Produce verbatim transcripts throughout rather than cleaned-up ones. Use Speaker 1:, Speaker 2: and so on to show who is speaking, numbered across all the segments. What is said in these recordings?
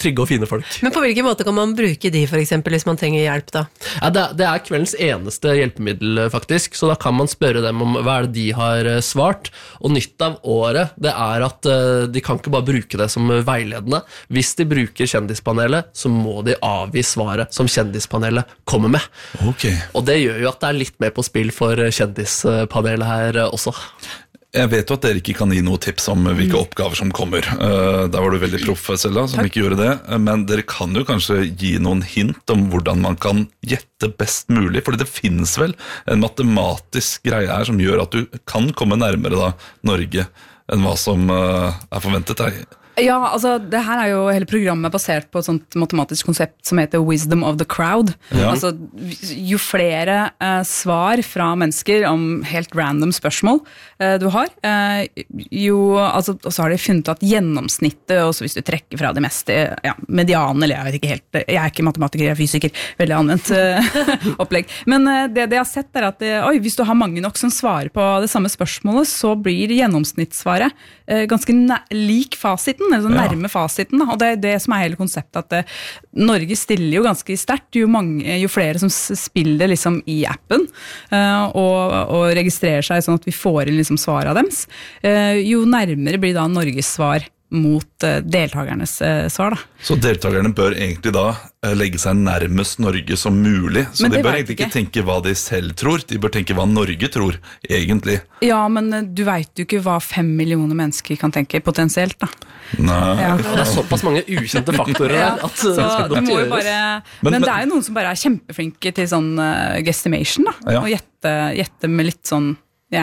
Speaker 1: trygge og fine folk.
Speaker 2: Men på hvilken måte kan man bruke de, for eksempel, hvis man trenger hjelp da?
Speaker 1: Ja, det, det er kveldens eneste hjelpemiddel, faktisk, så da kan man spørre dem om hva er det de har svart, og nytt av året, det er at uh, de kan ikke bare bruke det som veiledende. Hvis de bruker kjendispanelet, så må de avgi svaret som kjendispanelet kommer med.
Speaker 3: Okay.
Speaker 1: Og det gjør jo at det er litt mer på spill for kjendispanelet her også.
Speaker 3: Jeg vet jo at dere ikke kan gi noe tips om hvilke oppgaver som kommer. Uh, der var du veldig proff, Selda, som ikke gjorde det. Men dere kan jo kanskje gi noen hint om hvordan man kan gjette best mulig, fordi det finnes vel en matematisk greie her som gjør at du kan komme nærmere da, Norge enn hva som uh, er forventet deg.
Speaker 4: Ja, altså det her er jo hele programmet basert på et sånt matematisk konsept som heter Wisdom of the Crowd. Ja. Altså jo flere eh, svar fra mennesker om helt random spørsmål eh, du har, eh, jo, altså, og så har de funnet at gjennomsnittet, også hvis du trekker fra det meste, ja, medianen, eller jeg vet ikke helt, jeg er ikke matematiker, jeg er fysiker, veldig anvendt eh, opplegg. Men eh, det, det jeg har sett er at det, oi, hvis du har mange nok som svarer på det samme spørsmålet, så blir gjennomsnittssvaret eh, ganske lik fasiten, eller så nærme ja. fasiten, da. Og det er det som er hele konseptet, at det, Norge stiller jo ganske sterkt, jo, mange, jo flere som spiller liksom i appen, uh, og, og registrerer seg sånn at vi får inn liksom svar av dems, uh, jo nærmere blir da Norges svar mot uh, deltagernes uh, svar da.
Speaker 3: Så deltakerne bør egentlig da uh, legge seg nærmest Norge som mulig, så de bør egentlig ikke tenke hva de selv tror, de bør tenke hva Norge tror, egentlig.
Speaker 4: Ja, men uh, du vet jo ikke hva fem millioner mennesker kan tenke potensielt da.
Speaker 3: Nei.
Speaker 4: Ja.
Speaker 1: Det er såpass mange ukjente faktorer
Speaker 4: ja,
Speaker 1: at
Speaker 4: så det må jo bare, men, men det er jo noen som bare er kjempeflinke til sånn uh, guesstimation da, ja. Og gjette, gjette med litt sånn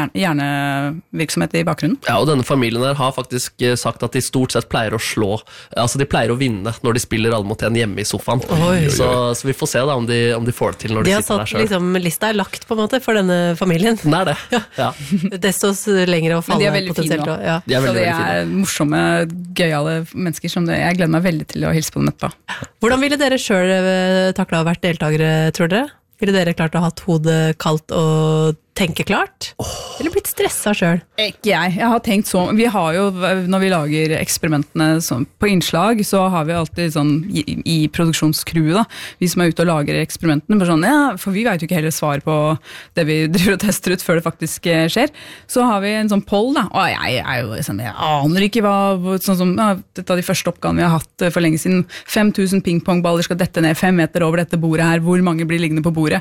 Speaker 4: hjernevirksomhet i bakgrunnen.
Speaker 1: Ja, og denne familien her har faktisk sagt at de stort sett pleier å slå, altså de pleier å vinne når de spiller alle mot en hjemme i sofaen. Oi, så, så vi får se da om de, om de får det til når de, de sitter der selv.
Speaker 2: Liksom, lista er lagt på en måte for denne familien.
Speaker 1: Det er det, ja. ja.
Speaker 2: Desto lenger å falle.
Speaker 4: Men de er veldig fine nå.
Speaker 2: Ja.
Speaker 4: De er veldig, så de er fine. Morsomme, gøyale mennesker som det, jeg gleder meg veldig til å hilse på dem etterpå.
Speaker 2: Hvordan ville dere selv takle å ha vært deltakere, tror dere? Ville dere klart å ha hatt hodet kaldt og tenke klart? Oh. Eller blitt stresset selv?
Speaker 4: Ikke jeg. Jeg har tenkt så. Vi har jo, når vi lager eksperimentene sånn, på innslag, så har vi alltid sånn i, i produksjonscrewet da, vi som er ute og lager eksperimentene, for, sånn, ja, for vi vet jo ikke heller svar på det vi driver og tester ut før det faktisk skjer. Så har vi en sånn poll da, og jeg, er jo, liksom, jeg aner ikke hva, sånn som ja, dette er de første oppgavene vi har hatt for lenge siden, fem tusen pingpongballer skal dette ned fem meter over dette bordet her, hvor mange blir liggende på bordet?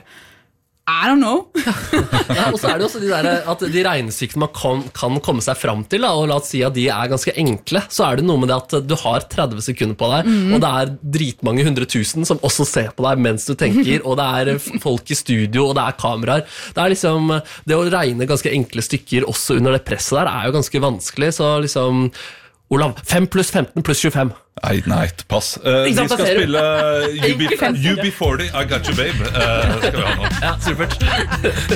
Speaker 4: I don't know.
Speaker 1: Ja, og så er det også de, der, at de regnestykkene man kan, kan komme seg frem til, da, og la oss si at de er ganske enkle, så er det noe med det at du har tretti sekunder på deg, mm. og det er dritmange hundre tusen som også ser på deg mens du tenker, og det er folk i studio, og det er kameraer. Det er liksom, det å regne ganske enkle stykker også under det presset der er jo ganske vanskelig, så liksom, Olav, fem pluss femten pluss tjuefem.
Speaker 3: Nei, nei, pass. Uh, vi skal spille U B forty, I Got You Babe. Uh, skal vi ha nå.
Speaker 1: Ja, supert.